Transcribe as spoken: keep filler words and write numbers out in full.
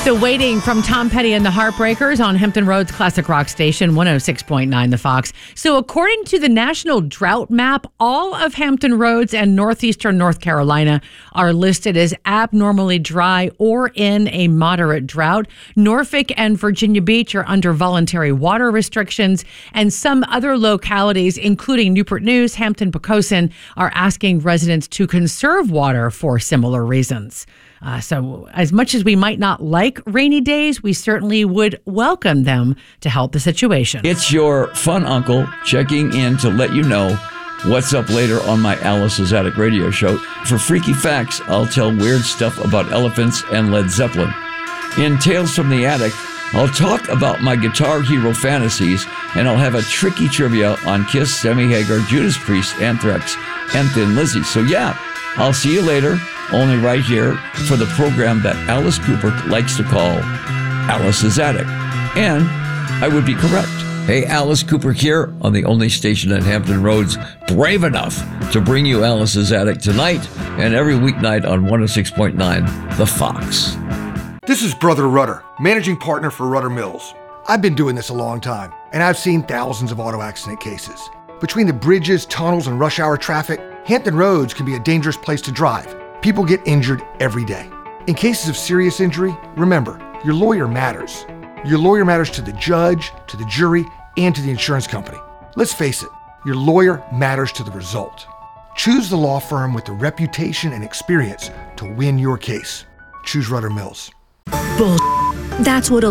The Waiting from Tom Petty and the Heartbreakers on Hampton Roads Classic Rock Station, one oh six point nine The Fox. So according to the National Drought Map, all of Hampton Roads and northeastern North Carolina are listed as abnormally dry or in a moderate drought. Norfolk and Virginia Beach are under voluntary water restrictions, and some other localities, including Newport News, Hampton, Poquoson, are asking residents to conserve water for similar reasons. Uh, so as much as we might not like rainy days, we certainly would welcome them to help the situation. It's your fun uncle checking in to let you know what's up later on my Alice's Attic radio show. For freaky facts, I'll tell weird stuff about elephants and Led Zeppelin. In Tales from the Attic, I'll talk about my Guitar Hero fantasies, and I'll have a tricky trivia on Kiss, Sammy Hagar, Judas Priest, Anthrax, and Thin Lizzy. So yeah, I'll see you later, only right here for the program that Alice Cooper likes to call Alice's Attic. And I would be correct. Hey, Alice Cooper here on the only station at Hampton Roads brave enough to bring you Alice's Attic tonight and every weeknight on one oh six point nine The Fox. This is Brother Rudder, managing partner for Rudder Mills. I've been doing this a long time, and I've seen thousands of auto accident cases. Between the bridges, tunnels, and rush hour traffic, Hampton Roads can be a dangerous place to drive. People get injured every day. In cases of serious injury, remember, your lawyer matters. Your lawyer matters to the judge, to the jury, and to the insurance company. Let's face it, your lawyer matters to the result. Choose the law firm with the reputation and experience to win your case. Choose Rudder Mills. Bull. That's what a